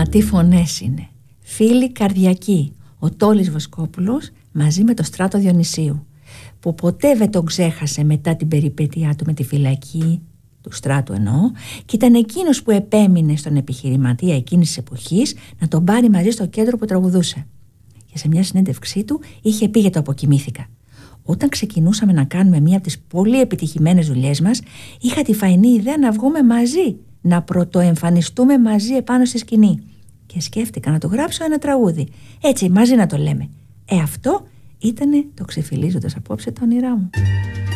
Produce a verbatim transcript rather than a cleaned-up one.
Μα τι φωνές είναι. Φίλοι καρδιακοί. Ο Τόλης Βοσκόπουλος μαζί με το Στράτο Διονυσίου, που ποτέ δεν τον ξέχασε μετά την περιπέτειά του με τη φυλακή, του Στράτου εννοώ, και ήταν εκείνος που επέμεινε στον επιχειρηματία εκείνης της εποχής να τον πάρει μαζί στο κέντρο που τραγουδούσε. Και σε μια συνέντευξή του είχε πει για το «Αποκοιμήθηκα». Όταν ξεκινούσαμε να κάνουμε μία από τις πολύ επιτυχημένες δουλειές μας, είχα τη φαϊνή ιδέα να βγούμε μαζί, να πρωτοεμφανιστούμε μαζί επάνω στη σκηνή. Και σκέφτηκα να το γράψω ένα τραγούδι. Έτσι, μαζί να το λέμε. Ε, αυτό ήτανε το ξεφυλίζοντας απόψε τα όνειρά μου.